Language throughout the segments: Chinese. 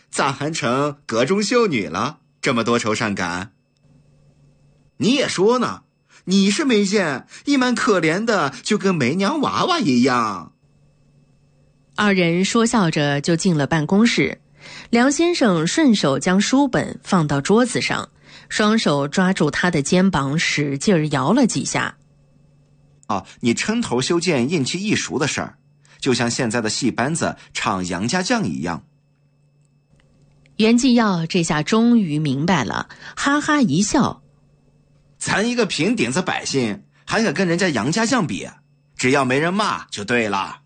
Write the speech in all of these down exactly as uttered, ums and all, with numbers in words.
咋还成阁中秀女了？这么多愁善感。你也说呢，你是没见，一蛮可怜的，就跟没娘娃娃一样。 二人说笑着就进了办公室，梁先生顺手将书本放到桌子上，双手抓住他的肩膀，使劲儿摇了几下。 哦，你抻头修建硬气一熟的事儿，就像现在的戏班子唱杨家将一样。 袁继耀这下终于明白了，哈哈一笑。 咱一个平顶子百姓，还敢跟人家杨家将比？只要没人骂就对了。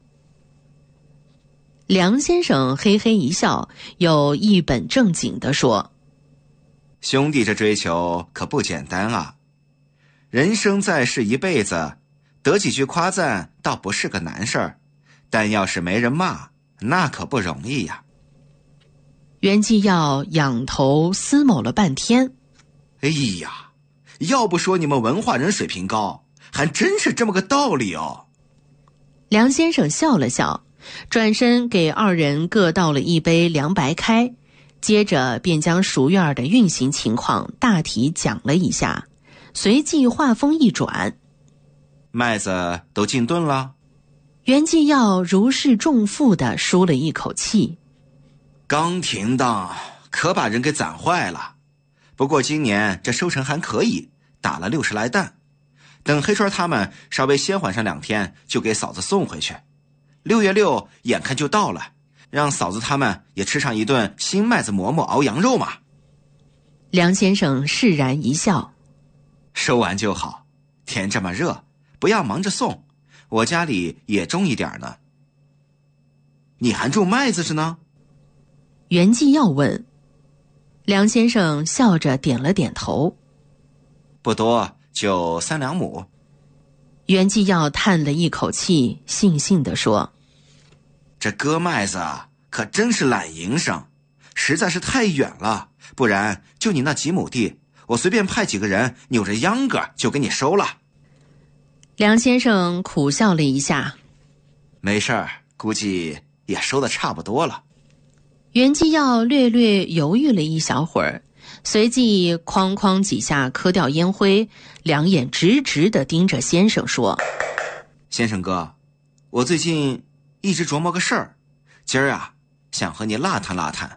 梁先生嘿嘿一笑，又一本正经地说： 兄弟这追求可不简单啊，人生在世一辈子，得几句夸赞倒不是个难事儿，但要是没人骂，那可不容易呀。 袁继耀仰头思谋了半天。 哎呀，要不说你们文化人水平高，还真是这么个道理哦。 梁先生笑了笑，转身给二人各倒了一杯凉白开，接着便将熟院的运行情况大体讲了一下，随即话锋一转： 麦子都进炖了？ 袁继耀如释重负地舒了一口气。 刚停当，可把人给攒坏了。不过今年这收成还可以，打了六十来担。等黑川他们稍微先缓上两天，就给嫂子送回去。六月六眼看就到了，让嫂子他们也吃上一顿新麦子馍馍熬羊肉嘛。 梁先生释然一笑： 收完就好，天这么热，不要忙着送，我家里也种一点呢。你还种麦子是呢？ 袁继耀问。梁先生笑着点了点头： 不多，就三两亩。 袁继耀叹了一口气，悻悻地说： 这割麦子啊，可真是懒营生，实在是太远了，不然就你那几亩地，我随便派几个人扭着秧歌就给你收了。 梁先生苦笑了一下： 没事儿，估计也收得差不多了。 袁继耀略略犹豫了一小会儿，随即哐哐几下磕掉烟灰，两眼直直地盯着先生说： 先生哥，我最近一直琢磨个事儿，今儿啊想和你拉谈拉谈。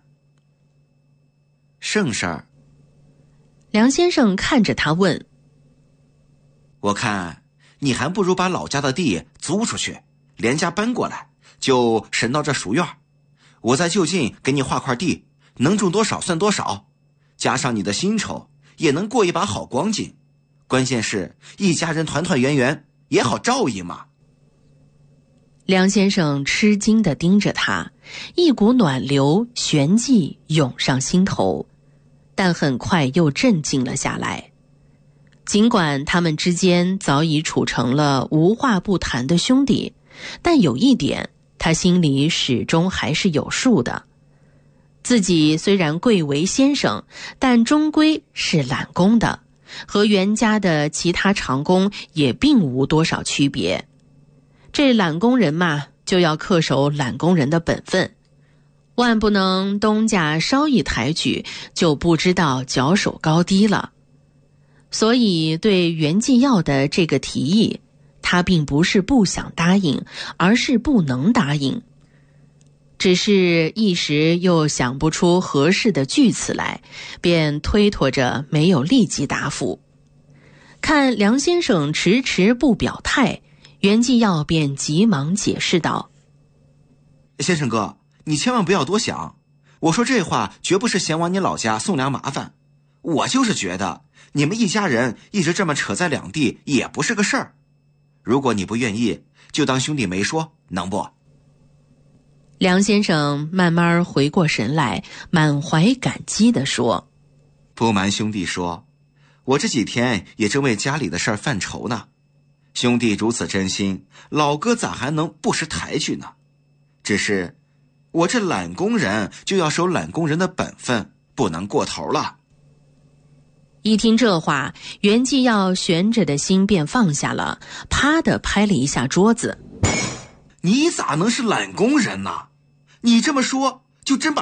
甚事儿？ 梁先生看着他问： 我看你还不如把老家的地租出去，连家搬过来，就神到这熟院。我在就近给你划块地，能种多少算多少，加上你的薪酬，也能过一把好光景。关键是一家人团团圆圆，也好照应嘛。 梁先生吃惊地盯着他，一股暖流旋即涌上心头，但很快又镇静了下来。尽管他们之间早已处成了无话不谈的兄弟，但有一点他心里始终还是有数的，自己虽然贵为先生，但终归是揽工的，和袁家的其他长工也并无多少区别。这揽工人嘛，就要恪守揽工人的本分，万不能东家稍一抬举，就不知道脚手高低了。所以对袁继耀的这个提议，他并不是不想答应，而是不能答应。只是一时又想不出合适的句词来，便推脱着没有立即答复。看梁先生迟迟不表态，袁继耀便急忙解释道： 先生哥，你千万不要多想，我说这话绝不是嫌往你老家送粮麻烦，我就是觉得你们一家人一直这么扯在两地也不是个事儿。如果你不愿意，就当兄弟没说，能不？ 梁先生慢慢回过神来，满怀感激地说： 不瞒兄弟说，我这几天也正为家里的事儿犯愁呢。兄弟如此真心，老哥咋还能不识抬举呢？只是我这揽工人就要守揽工人的本分，不能过头了。 一听这话，袁继耀悬着的心便放下了，啪地拍了一下桌子： 你咋能是揽工人呢？你这么说就真把